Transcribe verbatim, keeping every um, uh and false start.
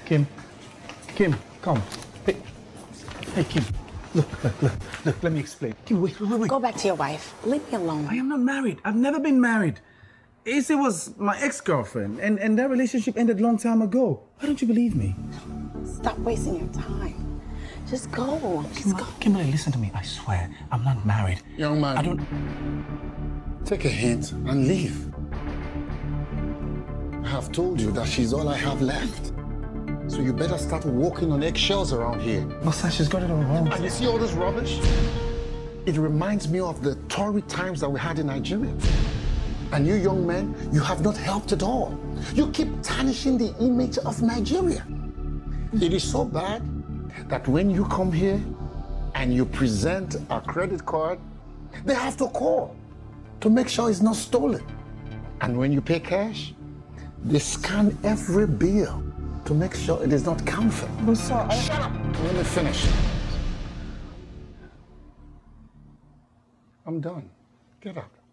Kim. Kim, come. Hey. Hey, Kim. Look, look, look, look, let me explain. Kim, wait, wait, wait. Go back to your wife. Leave me alone. I am not married. I've never been married. Izzy was my ex-girlfriend, and, and that relationship ended a long time ago. Why don't you believe me? Stop wasting your time. Just go. Just Kim, go. Kimberly, listen to me. I swear, I'm not married. Young man, I don't... take a hint and leave. I have told you that she's all I have left. So you better start walking on eggshells around here. Bossa, she's got it all wrong. And you see all this rubbish? It reminds me of the torrid times that we had in Nigeria. And you young men, you have not helped at all. You keep tarnishing the image of Nigeria. It is so bad that when you come here and you present a credit card, they have to call to make sure it's not stolen. And when you pay cash, they scan every bill to make sure it is not counterfeit. Bossa, I... Shut up! Let me finish. I'm done. Get up.